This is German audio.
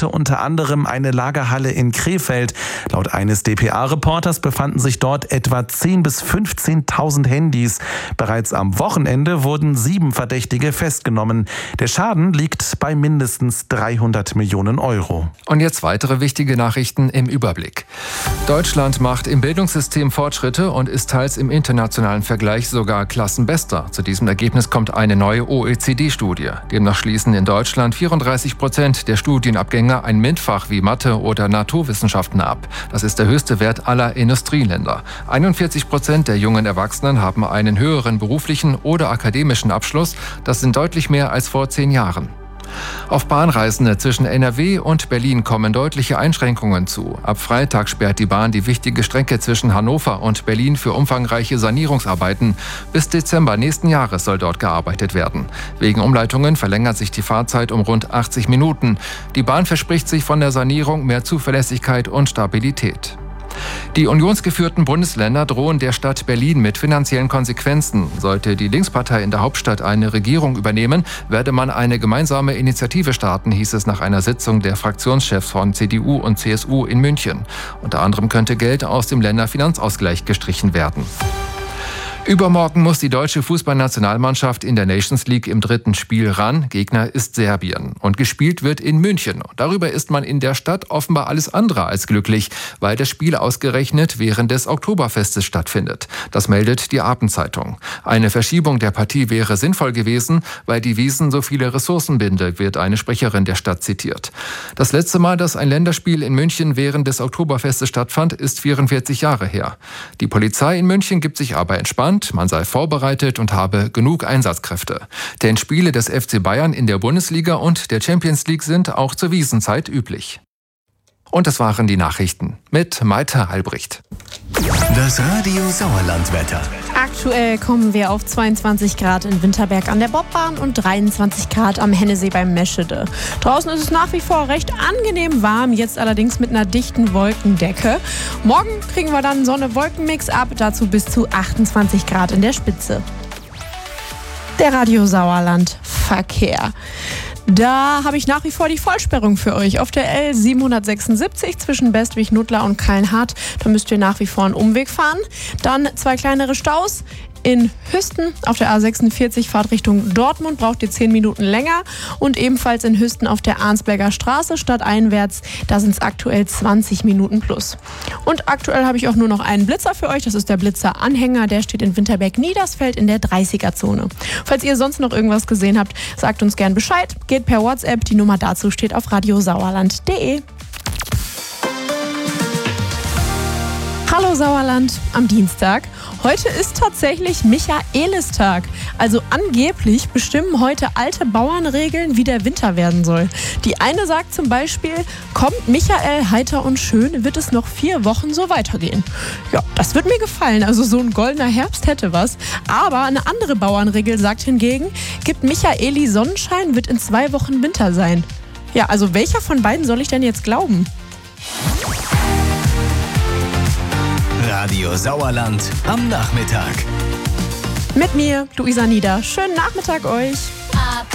brannte unter anderem eine Lagerhalle in Krefeld. Laut eines dpa-Reporters befanden sich dort etwa 10.000 bis 15.000 Handys. Bereits am Wochenende wurden 7 Verdächtige festgenommen. Der Schaden liegt bei mindestens 300 Millionen Euro. Und jetzt weitere wichtige Nachrichten im Überblick. Deutschland macht im Bildungssystem Fortschritte und ist teils im internationalen Vergleich sogar Klassenbester. Zu diesem Ergebnis kommt eine neue OECD-Studie. Demnach schließen in Deutschland 34% der Studienabgänger ein MINT-Fach wie Mathe oder Naturwissenschaften ab. Das ist der höchste Wert aller Industrieländer. 41% der jungen Erwachsenen haben einen höheren beruflichen oder akademischen Abschluss. Das sind deutlich mehr als vor 10 Jahren. Auf Bahnreisende zwischen NRW und Berlin kommen deutliche Einschränkungen zu. Ab Freitag sperrt die Bahn die wichtige Strecke zwischen Hannover und Berlin für umfangreiche Sanierungsarbeiten. Bis Dezember nächsten Jahres soll dort gearbeitet werden. Wegen Umleitungen verlängert sich die Fahrzeit um rund 80 Minuten. Die Bahn verspricht sich von der Sanierung mehr Zuverlässigkeit und Stabilität. Die unionsgeführten Bundesländer drohen der Stadt Berlin mit finanziellen Konsequenzen. Sollte die Linkspartei in der Hauptstadt eine Regierung übernehmen, werde man eine gemeinsame Initiative starten, hieß es nach einer Sitzung der Fraktionschefs von CDU und CSU in München. Unter anderem könnte Geld aus dem Länderfinanzausgleich gestrichen werden. Übermorgen muss die deutsche Fußballnationalmannschaft in der Nations League im 3. Spiel ran. Gegner ist Serbien. Und gespielt wird in München. Darüber ist man in der Stadt offenbar alles andere als glücklich, weil das Spiel ausgerechnet während des Oktoberfestes stattfindet. Das meldet die Abendzeitung. Eine Verschiebung der Partie wäre sinnvoll gewesen, weil die Wiesn so viele Ressourcen bindet, wird eine Sprecherin der Stadt zitiert. Das letzte Mal, dass ein Länderspiel in München während des Oktoberfestes stattfand, ist 44 Jahre her. Die Polizei in München gibt sich aber entspannt. Man sei vorbereitet und habe genug Einsatzkräfte. Denn Spiele des FC Bayern in der Bundesliga und der Champions League sind auch zur Wiesenzeit üblich. Und das waren die Nachrichten mit Maite Albrecht. Das Radio Sauerlandwetter. Aktuell kommen wir auf 22 Grad in Winterberg an der Bobbahn und 23 Grad am Hennesee beim Meschede. Draußen ist es nach wie vor recht angenehm warm, jetzt allerdings mit einer dichten Wolkendecke. Morgen kriegen wir dann Sonne-Wolken-Mix ab, dazu bis zu 28 Grad in der Spitze. Der Radio Sauerland Verkehr. Da habe ich nach wie vor die Vollsperrung für euch. Auf der L776 zwischen Bestwig-Nuttlar und Kallenhardt, da müsst ihr nach wie vor einen Umweg fahren. Dann 2 kleinere Staus. In Hüsten auf der A46 Fahrt Richtung Dortmund braucht ihr 10 Minuten länger. Und ebenfalls in Hüsten auf der Arnsberger Straße stadteinwärts, da sind es aktuell 20 Minuten plus. Und aktuell habe ich auch nur noch einen Blitzer für euch. Das ist der Blitzer-Anhänger. Der steht in Winterberg-Niedersfeld in der 30er-Zone. Falls ihr sonst noch irgendwas gesehen habt, sagt uns gern Bescheid. Geht per WhatsApp. Die Nummer dazu steht auf radiosauerland.de. Hallo Sauerland am Dienstag. Heute ist tatsächlich Michaelistag. Also angeblich bestimmen heute alte Bauernregeln, wie der Winter werden soll. Die eine sagt zum Beispiel, kommt Michael heiter und schön, wird es noch 4 Wochen so weitergehen. Ja, das wird mir gefallen. Also so ein goldener Herbst hätte was. Aber eine andere Bauernregel sagt hingegen, gibt Michaeli Sonnenschein, wird in 2 Wochen Winter sein. Ja, also welcher von beiden soll ich denn jetzt glauben? Radio Sauerland am Nachmittag. Mit mir, Luisa Nieder. Schönen Nachmittag euch.